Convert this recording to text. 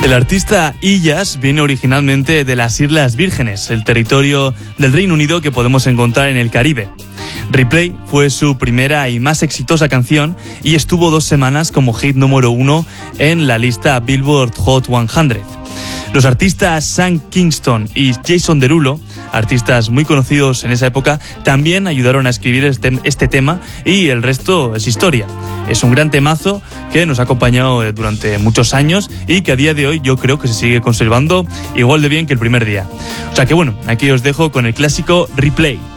El artista Illaz viene originalmente de las Islas Vírgenes, el territorio del Reino Unido que podemos encontrar en el Caribe. Replay fue su primera y más exitosa canción y estuvo 2 semanas como hit número 1 en la lista Billboard Hot 100. Los artistas Sam Kingston y Jason Derulo, artistas muy conocidos en esa época, también ayudaron a escribir este tema y el resto es historia. Es un gran temazo que nos ha acompañado durante muchos años y que a día de hoy yo creo que se sigue conservando igual de bien que el primer día. O sea que bueno, aquí os dejo con el clásico Replay.